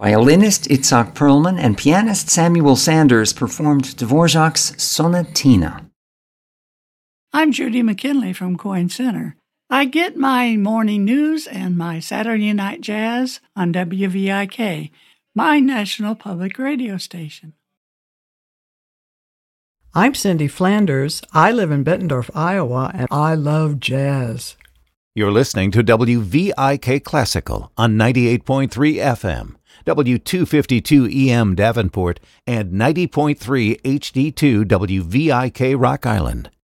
Violinist Itzhak Perlman and pianist Samuel Sanders performed Dvorak's Sonatina. I'm Judy McKinley from Coyne Center. I get my morning news and my Saturday night jazz on WVIK, my national public radio station. I'm Cindy Flanders. I live in Bettendorf, Iowa, and I love jazz. You're listening to WVIK Classical on 98.3 FM, W252 EM Davenport, and 90.3 HD2 WVIK Rock Island.